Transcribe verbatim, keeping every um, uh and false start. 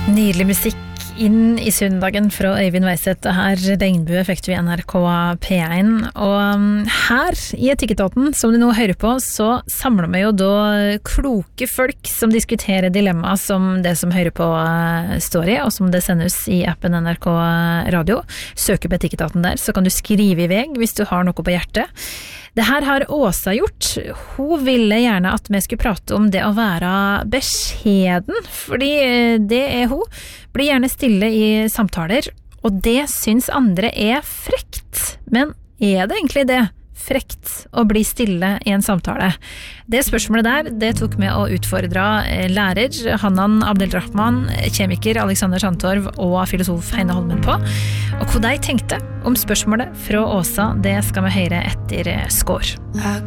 Nydelig musikk inn i søndagen fra Øyvind Weiseth her, Regnbue fikk du i N R K P én, og her i Etikketaten, som du nå hører på, så samler vi jo da kloke folk som diskuterer dilemma som det som hører på står i, og som det sendes i appen N R K Radio. Søk på Etikketaten der, så kan du skrive i vei hvis du har noe på hjertet. Det her har Åsa gjort. Hun ville gjerne at vi skulle prate om det å være beskjeden, fordi det er hun. Blir gjerne stille i samtaler, og det syns andre er frekt. Men er det egentlig det? Frekt å bli stille i en samtale. Det spørsmålet der, det tok med å utfordre lærer Hanan Abdelrahman, kjemiker Alexander Sandtorv og filosof Heine Holmen på. Og hva de tenkte om spørsmålet fra Åsa, det skal vi høre etter skår.